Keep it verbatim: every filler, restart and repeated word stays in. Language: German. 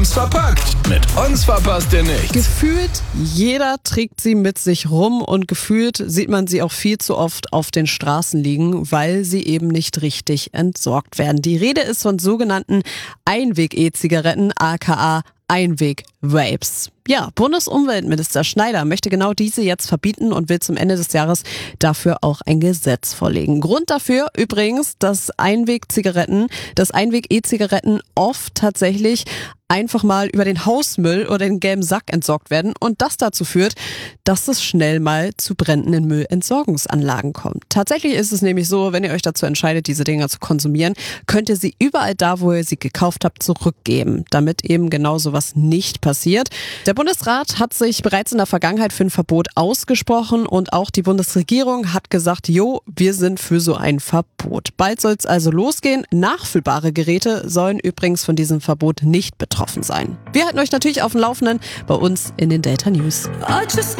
Verpackt. Mit uns verpasst ihr nichts. Gefühlt jeder trägt sie mit sich rum und gefühlt sieht man sie auch viel zu oft auf den Straßen liegen, weil sie eben nicht richtig entsorgt werden. Die Rede ist von sogenannten Einweg-E-Zigaretten, aka Einweg-Vapes. Ja, Bundesumweltminister Schneider möchte genau diese jetzt verbieten und will zum Ende des Jahres dafür auch ein Gesetz vorlegen. Grund dafür übrigens, dass Einweg-Zigaretten, dass Einweg-E-Zigaretten oft tatsächlich einfach mal über den Hausmüll oder den gelben Sack entsorgt werden und das dazu führt, dass es schnell mal zu brennenden Müllentsorgungsanlagen kommt. Tatsächlich ist es nämlich so, wenn ihr euch dazu entscheidet, diese Dinger zu konsumieren, könnt ihr sie überall da, wo ihr sie gekauft habt, zurückgeben, damit eben genau sowas nicht passiert. Der Bundesrat hat sich bereits in der Vergangenheit für ein Verbot ausgesprochen und auch die Bundesregierung hat gesagt, jo, wir sind für so ein Verbot. Bald soll es also losgehen. Nachfüllbare Geräte sollen übrigens von diesem Verbot nicht betroffen sein. Wir halten euch natürlich auf dem Laufenden bei uns in den Delta News.